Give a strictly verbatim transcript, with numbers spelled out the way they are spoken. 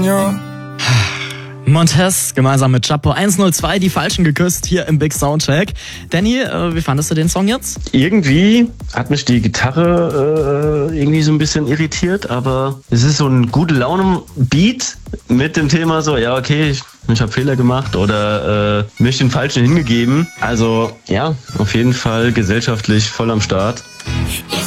Señor. Montez gemeinsam mit Chapo eins null zwei, die Falschen geküsst, hier im Big Soundcheck. Danny, äh, wie fandest du den Song jetzt? Irgendwie hat mich die Gitarre äh, irgendwie so ein bisschen irritiert, aber es ist so ein gute Laune-Beat mit dem Thema so, ja okay, ich, ich habe Fehler gemacht oder äh, mich den Falschen hingegeben. Also ja, auf jeden Fall gesellschaftlich voll am Start.